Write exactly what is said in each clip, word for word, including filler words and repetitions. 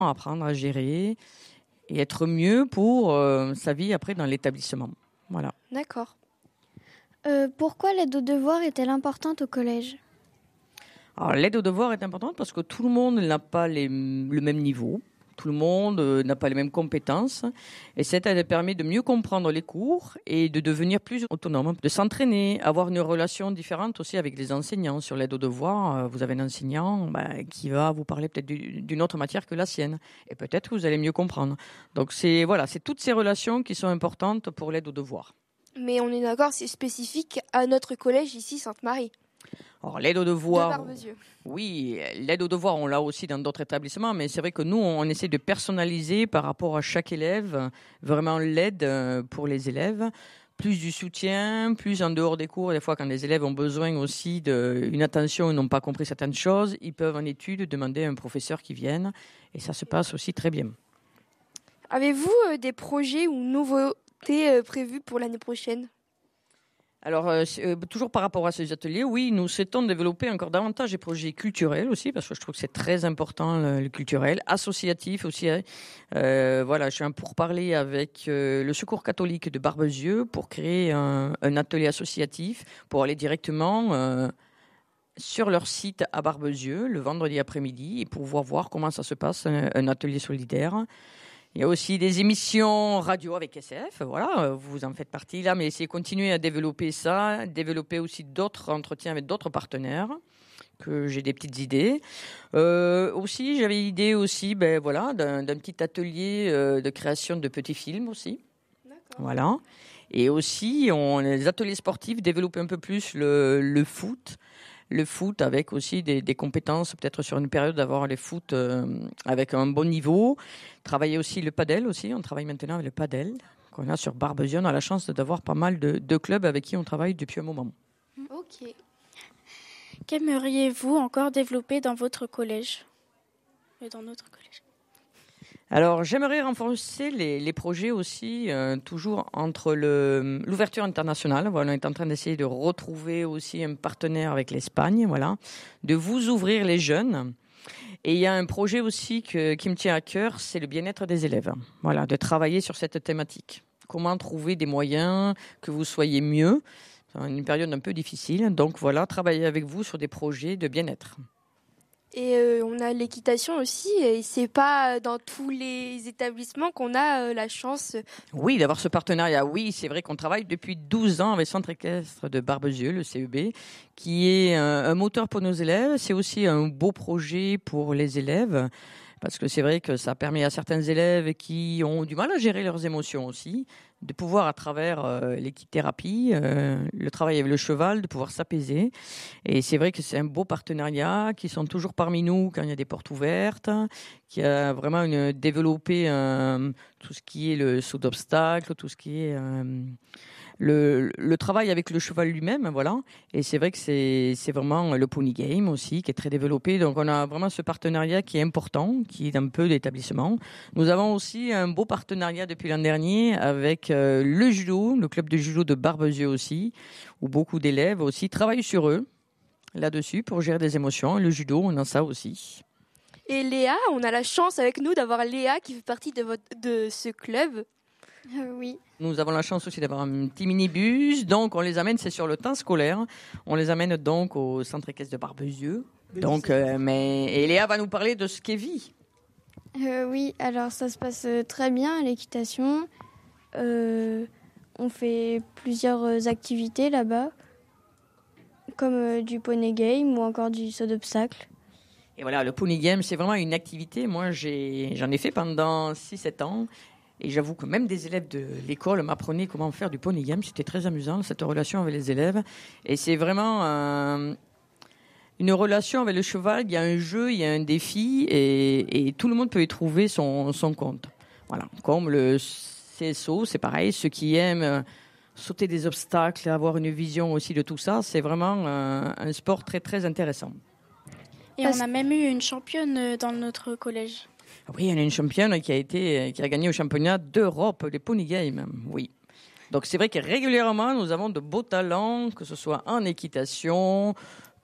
apprendre à gérer et être mieux pour euh, sa vie après dans l'établissement. Voilà. D'accord. Euh, pourquoi l'aide aux devoirs est-elle importante au collège ? Alors, l'aide aux devoirs est importante parce que tout le monde n'a pas les, le même niveau. Tout le monde euh, n'a pas les mêmes compétences. Et cette aide permet de mieux comprendre les cours et de devenir plus autonome, de s'entraîner, avoir une relation différente aussi avec les enseignants. Sur l'aide aux devoirs, euh, vous avez un enseignant bah, qui va vous parler peut-être du, d'une autre matière que la sienne. Et peut-être que vous allez mieux comprendre. Donc, c'est, voilà, c'est toutes ces relations qui sont importantes pour l'aide aux devoirs. Mais on est d'accord, c'est spécifique à notre collège ici, Sainte-Marie. Alors, l'aide aux devoirs, de Barbezieux. Oui, l'aide aux devoirs, on l'a aussi dans d'autres établissements, mais c'est vrai que nous, on essaie de personnaliser par rapport à chaque élève, vraiment l'aide pour les élèves, plus du soutien, plus en dehors des cours. Des fois, quand les élèves ont besoin aussi d'une attention, ils n'ont pas compris certaines choses, ils peuvent en études demander à un professeur qui vienne, et ça se passe aussi très bien. Avez-vous euh, des projets ou nouveautés euh, prévues pour l'année prochaine ? Alors, euh, euh, toujours par rapport à ces ateliers, oui, nous souhaitons développer encore davantage des projets culturels aussi, parce que je trouve que c'est très important le, le culturel, associatif aussi. Hein. Euh, voilà, je suis un pourparler avec euh, le Secours catholique de Barbezieux pour créer un, un atelier associatif pour aller directement euh, sur leur site à Barbezieux le vendredi après-midi et pouvoir voir comment ça se passe, un, un atelier solidaire. Il y a aussi des émissions radio avec S C F, voilà, vous en faites partie là, mais essayez de continuer à développer ça, développer aussi d'autres entretiens avec d'autres partenaires, que j'ai des petites idées. Euh, aussi, j'avais l'idée aussi, ben voilà, d'un, d'un petit atelier euh, de création de petits films aussi. D'accord. Voilà. Et aussi, on, les ateliers sportifs, développer un peu plus le, le foot. Le foot avec aussi des, des compétences, peut-être sur une période d'avoir les foot euh, avec un bon niveau. Travailler aussi le padel aussi. On travaille maintenant avec le padel qu'on a sur Barbezieux. On a la chance d'avoir pas mal de, de clubs avec qui on travaille depuis un moment. Ok. Qu'aimeriez-vous encore développer dans votre collège et dans notre collège ? Alors, j'aimerais renforcer les, les projets aussi, euh, toujours entre le, l'ouverture internationale. Voilà, on est en train d'essayer de retrouver aussi un partenaire avec l'Espagne, voilà, de vous ouvrir les jeunes. Et il y a un projet aussi que, qui me tient à cœur, c'est le bien-être des élèves. Voilà, de travailler sur cette thématique. Comment trouver des moyens que vous soyez mieux. C'est une période un peu difficile. Donc voilà, travailler avec vous sur des projets de bien-être. Et euh, on a l'équitation aussi, et c'est pas dans tous les établissements qu'on a euh, la chance. Oui, d'avoir ce partenariat. Oui, c'est vrai qu'on travaille depuis douze ans avec le Centre équestre de Barbezieux, le C E B, qui est un, un moteur pour nos élèves. C'est aussi un beau projet pour les élèves, parce que c'est vrai que ça permet à certains élèves qui ont du mal à gérer leurs émotions aussi, de pouvoir, à travers euh, l'équithérapie, euh, le travail avec le cheval, de pouvoir s'apaiser. Et c'est vrai que c'est un beau partenariat, qui sont toujours parmi nous quand il y a des portes ouvertes, qui a vraiment une, développé euh, tout ce qui est le saut d'obstacle, tout ce qui est euh, le, le travail avec le cheval lui-même, voilà. Et c'est vrai que c'est, c'est vraiment le pony game aussi, qui est très développé. Donc on a vraiment ce partenariat qui est important, qui est un peu d'établissement. Nous avons aussi un beau partenariat depuis l'an dernier avec euh, le judo, le club de judo de Barbezieux aussi, où beaucoup d'élèves aussi travaillent sur eux, là-dessus, pour gérer des émotions. Le judo, on a ça aussi. Et Léa, on a la chance avec nous d'avoir Léa qui fait partie de, votre, de ce club. Euh, oui. Nous avons la chance aussi d'avoir un petit minibus, donc on les amène, c'est sur le temps scolaire, on les amène donc au centre équestre de Barbezieux. Donc, euh, mais et Léa va nous parler de ce qu'est vie. Euh, oui, alors ça se passe très bien à l'équitation. Euh, on fait plusieurs activités là-bas, comme euh, du poney game ou encore du saut d'obstacle. Et voilà, le pony game, c'est vraiment une activité. Moi, j'ai, j'en ai fait pendant six sept ans. Et j'avoue que même des élèves de l'école m'apprenaient comment faire du pony game. C'était très amusant, cette relation avec les élèves. Et c'est vraiment euh, une relation avec le cheval. Il y a un jeu, il y a un défi. Et, et tout le monde peut y trouver son, son compte. Voilà. Comme le C S O, c'est pareil. Ceux qui aiment sauter des obstacles, avoir une vision aussi de tout ça, c'est vraiment un, un sport très, très intéressant. Et Parce... on a même eu une championne dans notre collège. Oui, on a une championne qui a été, qui a gagné au championnat d'Europe des Pony Games. Oui. Donc c'est vrai que régulièrement nous avons de beaux talents, que ce soit en équitation,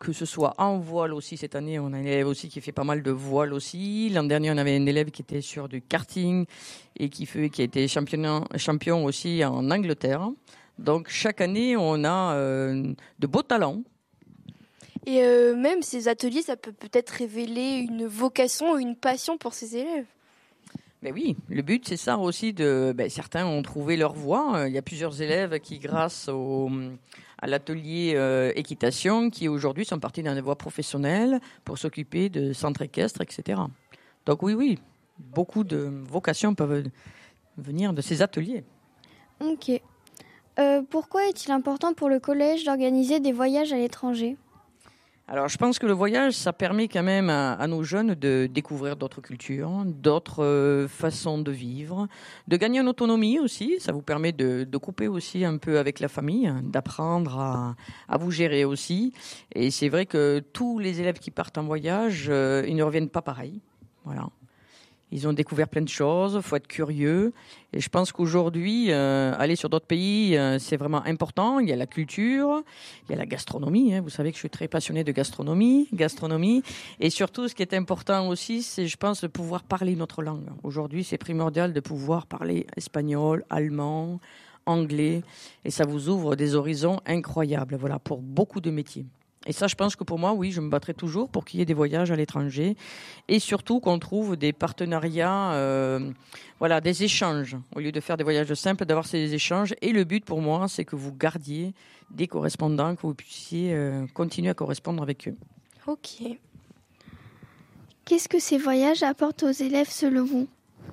que ce soit en voile aussi. Cette année, on a un élève aussi qui fait pas mal de voile aussi. L'an dernier, on avait un élève qui était sur du karting et qui, fait, qui a été champion, champion aussi en Angleterre. Donc, chaque année, on a euh, de beaux talents. Et euh, même ces ateliers, ça peut peut-être révéler une vocation ou une passion pour ces élèves. Ben oui, le but, c'est ça aussi. De, ben, certains ont trouvé leur voie. Il y a plusieurs élèves qui, grâce au, à l'atelier euh, équitation, qui aujourd'hui sont partis dans des voies professionnelles pour s'occuper de centres équestres, et cetera. Donc oui, oui, beaucoup de vocations peuvent venir de ces ateliers. Ok. Euh, pourquoi est-il important pour le collège d'organiser des voyages à l'étranger ? Alors, je pense que le voyage, ça permet quand même à, à nos jeunes de découvrir d'autres cultures, d'autres euh, façons de vivre, de gagner en autonomie aussi. Ça vous permet de, de couper aussi un peu avec la famille, d'apprendre à, à vous gérer aussi. Et c'est vrai que tous les élèves qui partent en voyage, euh, ils ne reviennent pas pareil. Voilà. Ils ont découvert plein de choses, il faut être curieux. Et je pense qu'aujourd'hui, euh, aller sur d'autres pays, euh, c'est vraiment important. Il y a la culture, il y a la gastronomie. Hein. Vous savez que je suis très passionnée de gastronomie, gastronomie. Et surtout, ce qui est important aussi, c'est, je pense, de pouvoir parler notre langue. Aujourd'hui, c'est primordial de pouvoir parler espagnol, allemand, anglais. Et ça vous ouvre des horizons incroyables, voilà, pour beaucoup de métiers. Et ça, je pense que pour moi, oui, je me battrai toujours pour qu'il y ait des voyages à l'étranger et surtout qu'on trouve des partenariats, euh, voilà, des échanges. Au lieu de faire des voyages simples, d'avoir ces échanges. Et le but pour moi, c'est que vous gardiez des correspondants, que vous puissiez euh, continuer à correspondre avec eux. Ok. Qu'est-ce que ces voyages apportent aux élèves selon vous ?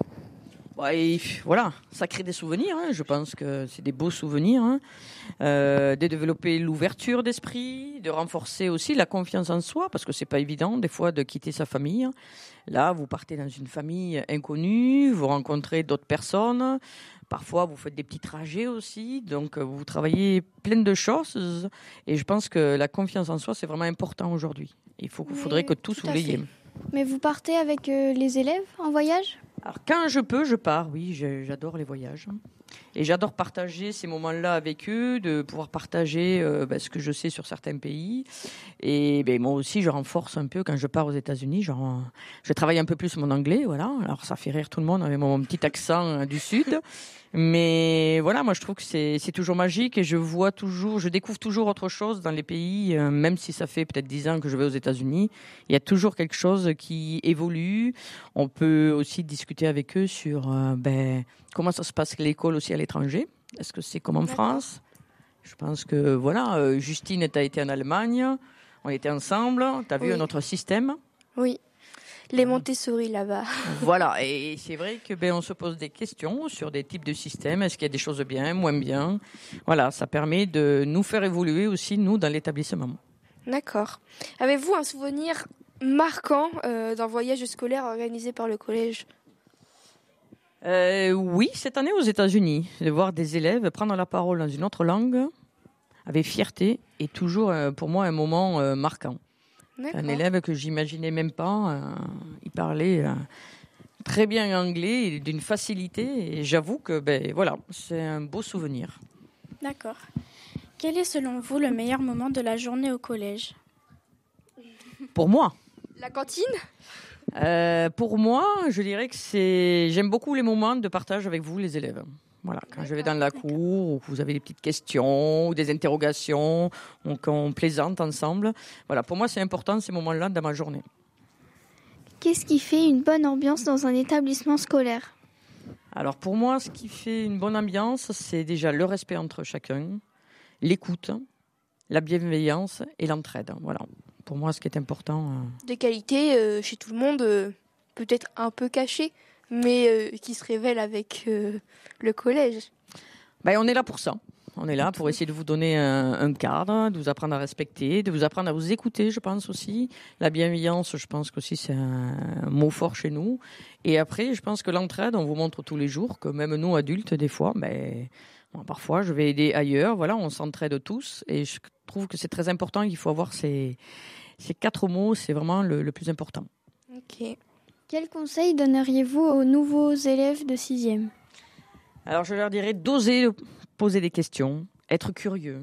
Et voilà, ça crée des souvenirs. Hein. Je pense que c'est des beaux souvenirs. Hein. Euh, de développer l'ouverture d'esprit, de renforcer aussi la confiance en soi, parce que c'est pas évident des fois de quitter sa famille. Là, vous partez dans une famille inconnue, vous rencontrez d'autres personnes. Parfois, vous faites des petits trajets aussi. Donc, vous travaillez plein de choses. Et je pense que la confiance en soi, c'est vraiment important aujourd'hui. Il faut, faudrait que tous tout vous l'ayez. Mais vous partez avec euh, les élèves en voyage ? Alors, quand je peux, je pars, oui, j'adore les voyages. Et j'adore partager ces moments-là avec eux, de pouvoir partager euh, ben, ce que je sais sur certains pays. Et ben, moi aussi, je renforce un peu quand je pars aux États-Unis. Genre, je travaille un peu plus mon anglais, voilà. Alors, ça fait rire tout le monde avec mon petit accent euh, du Sud. Mais voilà, moi, je trouve que c'est, c'est toujours magique et je vois toujours, je découvre toujours autre chose dans les pays, euh, même si ça fait peut-être dix ans que je vais aux États-Unis. Il y a toujours quelque chose qui évolue. On peut aussi discuter avec eux sur euh, ben, comment ça se passe l'école aussi à l'étranger. Est-ce que c'est comme en France ? Je pense que, voilà, euh, Justine, tu as été en Allemagne, on était ensemble, tu as vu Oui. un autre système. Oui. Les Montessori là-bas. Voilà, et c'est vrai que ben on se pose des questions sur des types de systèmes. Est-ce qu'il y a des choses bien, moins bien ? Voilà, ça permet de nous faire évoluer aussi nous dans l'établissement. D'accord. Avez-vous un souvenir marquant euh, d'un voyage scolaire organisé par le collège ? euh, Oui, cette année aux États-Unis, de voir des élèves prendre la parole dans une autre langue avec fierté est toujours euh, pour moi un moment euh, marquant. D'accord. Un élève que j'imaginais même pas, euh, il parlait euh, très bien anglais et d'une facilité. Et j'avoue que ben voilà, c'est un beau souvenir. D'accord. Quel est selon vous le meilleur moment de la journée au collège ? Pour moi, La cantine ? euh, pour moi, je dirais que c'est. J'aime beaucoup les moments de partage avec vous, les élèves. Voilà, quand je vais dans la cour, ou que vous avez des petites questions ou des interrogations, ou qu'on plaisante ensemble. Voilà, pour moi, c'est important ces moments-là dans ma journée. Qu'est-ce qui fait une bonne ambiance dans un établissement scolaire ? Alors pour moi, ce qui fait une bonne ambiance, c'est déjà le respect entre chacun, l'écoute, la bienveillance et l'entraide. Voilà, pour moi, ce qui est important. Euh... De qualité euh, chez tout le monde, euh, peut-être un peu caché, mais euh, qui se révèle avec euh, le collège. Ben, on est là pour ça. On est là pour essayer de vous donner un, un cadre, de vous apprendre à respecter, de vous apprendre à vous écouter, je pense aussi. La bienveillance, je pense qu'aussi c'est un mot fort chez nous. Et après, je pense que l'entraide, on vous montre tous les jours que même nous, adultes, des fois, ben, bon, parfois, je vais aider ailleurs. Voilà, on s'entraide tous. Et je trouve que c'est très important. Il faut avoir ces, ces quatre mots. C'est vraiment le, le plus important. Ok. Quel conseil donneriez-vous aux nouveaux élèves de sixième ? Alors, je leur dirais d'oser poser des questions, être curieux,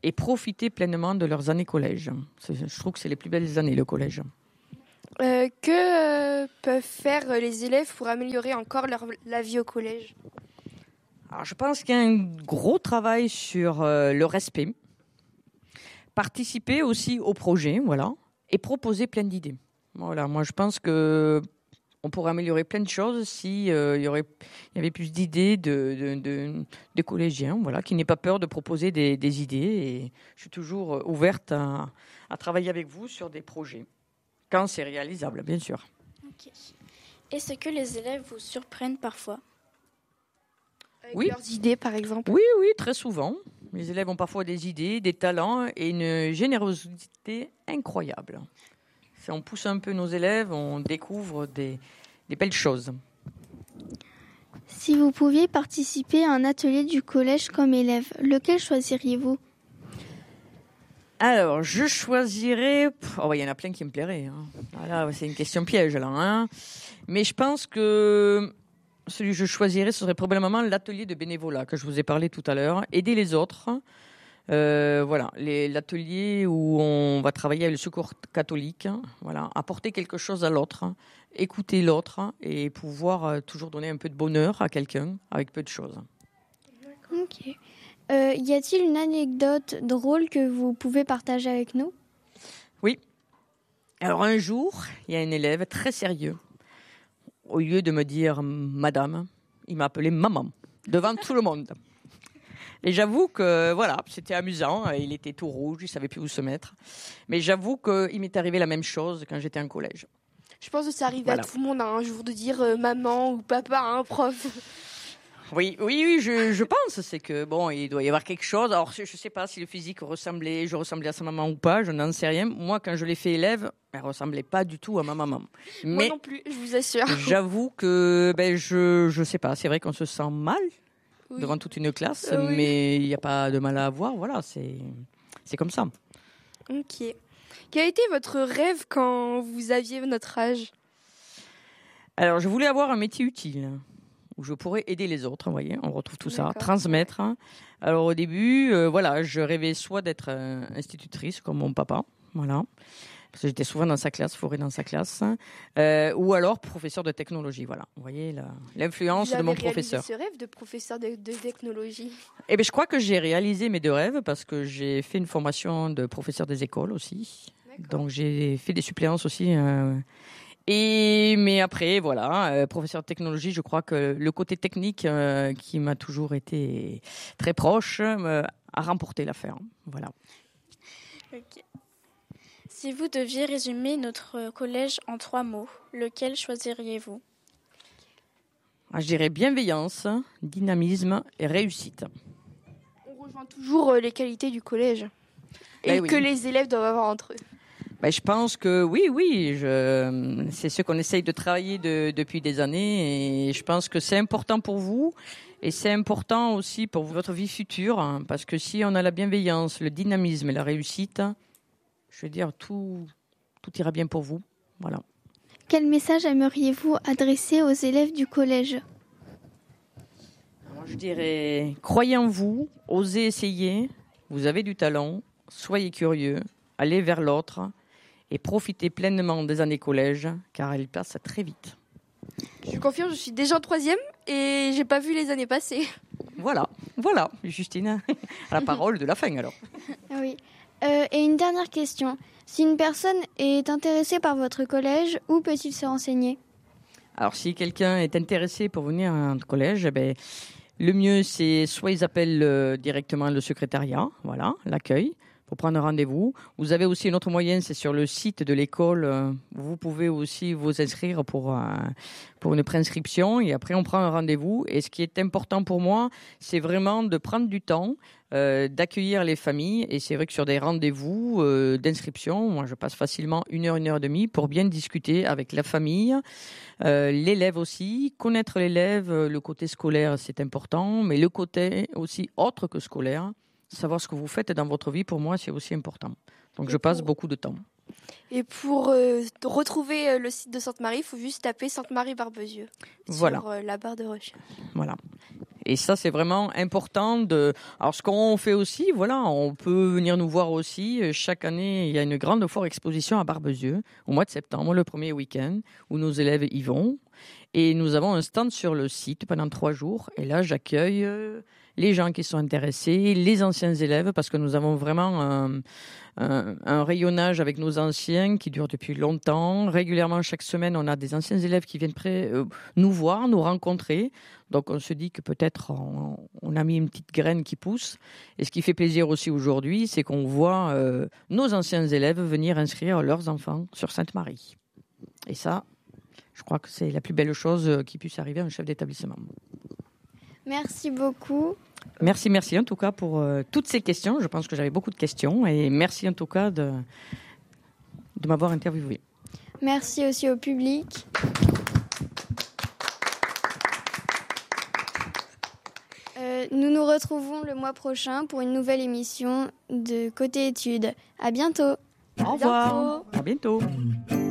et profiter pleinement de leurs années collège. C'est, je trouve que c'est les plus belles années, le collège. Euh, que euh, peuvent faire euh, les élèves pour améliorer encore leur, la vie au collège? Alors, je pense qu'il y a un gros travail sur euh, le respect, participer aussi au projet, voilà, et proposer plein d'idées. Voilà, moi je pense que on pourrait améliorer plein de choses si euh, il y aurait, il y avait plus d'idées de, de, de, de collégiens, voilà, qui n'aient pas peur de proposer des, des idées. Et je suis toujours ouverte à, à travailler avec vous sur des projets, quand c'est réalisable, bien sûr. Okay. Est-ce que les élèves vous surprennent parfois? Avec Oui. leurs idées, par exemple. Oui, oui, très souvent. Les élèves ont parfois des idées, des talents et une générosité incroyable. Si on pousse un peu nos élèves, on découvre des, des belles choses. Si vous pouviez participer à un atelier du collège comme élève, lequel choisiriez-vous? Alors, je choisirais... Oh, il y en a plein qui me plairaient. Hein. Voilà, c'est une question piège, là. Hein. Mais je pense que celui que je choisirais, ce serait probablement l'atelier de bénévolat que je vous ai parlé tout à l'heure. Aider les autres. Euh, voilà, les, l'atelier où on va travailler avec le secours catholique. Voilà, apporter quelque chose à l'autre, écouter l'autre et pouvoir euh, toujours donner un peu de bonheur à quelqu'un avec peu de choses. Ok. Euh, y a-t-il une anecdote drôle que vous pouvez partager avec nous? Oui. Alors un jour, il y a un élève très sérieux. Au lieu de me dire madame, il m'a appelé maman devant tout le monde. Et j'avoue que voilà, c'était amusant. Il était tout rouge, il savait plus où se mettre. Mais j'avoue qu'il m'est arrivé la même chose quand j'étais en collège. Je pense que ça arrive Voilà. à tout le monde hein, un jour de dire euh, maman ou papa à un prof. Oui, oui, oui, je, je pense. C'est que bon, il doit y avoir quelque chose. Alors, je ne sais pas si le physique ressemblait, je ressemblais à sa maman ou pas. Je n'en sais rien. Moi, quand je l'ai fait élève, elle ressemblait pas du tout à ma maman. Mais moi non plus, je vous assure. J'avoue que ben je je sais pas. C'est vrai qu'on se sent mal oui. devant toute une classe, euh, oui. mais il n'y a pas de mal à avoir. Voilà, c'est c'est comme ça. Ok. Quel a été votre rêve quand vous aviez notre âge? Alors, je voulais avoir un métier utile où je pourrais aider les autres, vous voyez, on retrouve tout D'accord. ça, transmettre. Alors au début, euh, voilà, je rêvais soit d'être euh, institutrice comme mon papa, voilà, parce que j'étais souvent dans sa classe, forée dans sa classe, euh, ou alors professeur de technologie, voilà. Vous voyez la, l'influence Vous de mon avez professeur. Vous avez réalisé ce rêve de professeur de, de technologie? Eh bien, je crois que j'ai réalisé mes deux rêves parce que j'ai fait une formation de professeur des écoles aussi, D'accord. donc j'ai fait des suppléances aussi. Euh, Et mais après voilà, euh, professeur de technologie, je crois que le côté technique euh, qui m'a toujours été très proche euh, a remporté l'affaire. Voilà. Okay. Si vous deviez résumer notre collège en trois mots, lequel choisiriez-vous? Ah, je dirais bienveillance, dynamisme et réussite. On rejoint toujours les qualités du collège et ben oui. que les élèves doivent avoir entre eux. Ben, je pense que oui, oui, je, c'est ce qu'on essaye de travailler de, depuis des années et je pense que c'est important pour vous et c'est important aussi pour votre vie future hein, parce que si on a la bienveillance, le dynamisme et la réussite, je veux dire, tout, tout ira bien pour vous. Voilà. Quel message aimeriez-vous adresser aux élèves du collège? Alors, je dirais, croyez en vous, osez essayer, vous avez du talent, soyez curieux, allez vers l'autre. Et profitez pleinement des années collège, car elles passent très vite. Je confirme, je suis déjà en troisième et j'ai pas vu les années passer. Voilà, voilà, Justine, à la parole de la fin alors. Oui. Euh, et une dernière question. Si une personne est intéressée par votre collège, où peut-il se renseigner? Alors, si quelqu'un est intéressé pour venir à un collège, eh ben, le mieux, c'est soit ils appellent euh, directement le secrétariat, voilà, l'accueil, pour prendre un rendez-vous. Vous avez aussi un autre moyen, c'est sur le site de l'école. Vous pouvez aussi vous inscrire pour, euh, pour une préinscription et après on prend un rendez-vous. Et ce qui est important pour moi, c'est vraiment de prendre du temps, euh, d'accueillir les familles. Et c'est vrai que sur des rendez-vous euh, d'inscription, moi je passe facilement une heure, une heure et demie pour bien discuter avec la famille, euh, l'élève aussi, connaître l'élève, le côté scolaire c'est important, mais le côté aussi autre que scolaire. Savoir ce que vous faites dans votre vie, pour moi, c'est aussi important. Donc, je passe beaucoup de temps. Et pour euh, retrouver euh, le site de Sainte-Marie, il faut juste taper Sainte-Marie-Barbezieux Voilà. sur euh, la barre de recherche. Voilà. Et ça, c'est vraiment important de. Alors, ce qu'on fait aussi, voilà, on peut venir nous voir aussi. Chaque année, il y a une grande foire exposition à Barbezieux, au mois de septembre, le premier week-end, où nos élèves y vont. Et nous avons un stand sur le site pendant trois jours. Et là, j'accueille les gens qui sont intéressés, les anciens élèves, parce que nous avons vraiment un, un, un rayonnage avec nos anciens qui dure depuis longtemps. Régulièrement, chaque semaine, on a des anciens élèves qui viennent près, euh, nous voir, nous rencontrer. Donc, on se dit que peut-être on, on a mis une petite graine qui pousse. Et ce qui fait plaisir aussi aujourd'hui, c'est qu'on voit euh, nos anciens élèves venir inscrire leurs enfants sur Sainte-Marie. Et ça, je crois que c'est la plus belle chose qui puisse arriver à un chef d'établissement. Merci beaucoup. Merci, merci en tout cas pour euh, toutes ces questions. Je pense que j'avais beaucoup de questions et merci en tout cas de, de m'avoir interviewé. Merci aussi au public. Euh, nous nous retrouvons le mois prochain pour une nouvelle émission de Côté Études. À bientôt. Au revoir. À bientôt.